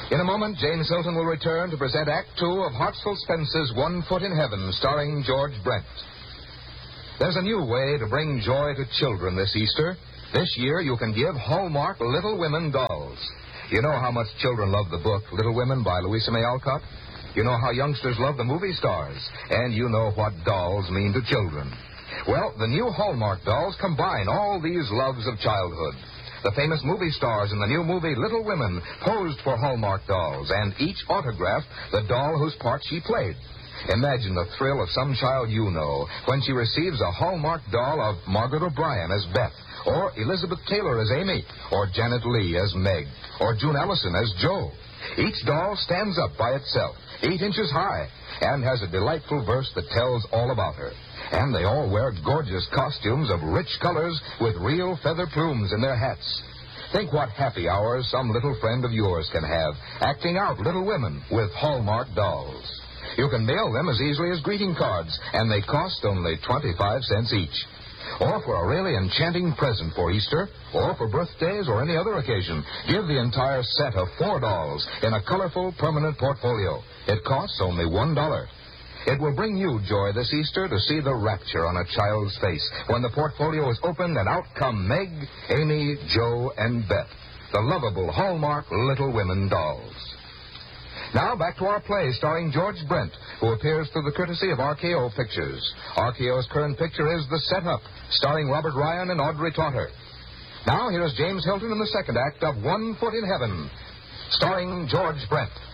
In a moment, James Hilton will return to present Act Two of Hartsfield Spence's One Foot in Heaven, starring George Brent. There's a new way to bring joy to children this Easter. This year, you can give Hallmark Little Women dolls. You know how much children love the book Little Women by Louisa May Alcott? You know how youngsters love the movie stars. And you know what dolls mean to children. Well, the new Hallmark dolls combine all these loves of childhood. The famous movie stars in the new movie Little Women posed for Hallmark dolls, and each autographed the doll whose part she played. Imagine the thrill of some child you know when she receives a Hallmark doll of Margaret O'Brien as Beth, or Elizabeth Taylor as Amy, or Janet Leigh as Meg, or June Ellison as Jo. Each doll stands up by itself, 8 inches high, and has a delightful verse that tells all about her. And they all wear gorgeous costumes of rich colors with real feather plumes in their hats. Think what happy hours some little friend of yours can have acting out Little Women with Hallmark dolls. You can mail them as easily as greeting cards, and they cost only 25 cents each. Or for a really enchanting present for Easter, or for birthdays or any other occasion, give the entire set of 4 dolls in a colorful permanent portfolio. It costs only $1. It will bring you joy this Easter to see the rapture on a child's face when the portfolio is opened and out come Meg, Amy, Jo, and Beth, the lovable Hallmark Little Women dolls. Now back to our play starring George Brent, who appears through the courtesy of RKO Pictures. RKO's current picture is The Setup, starring Robert Ryan and Audrey Tauter. Now here is James Hilton in the second act of One Foot in Heaven, starring George Brent.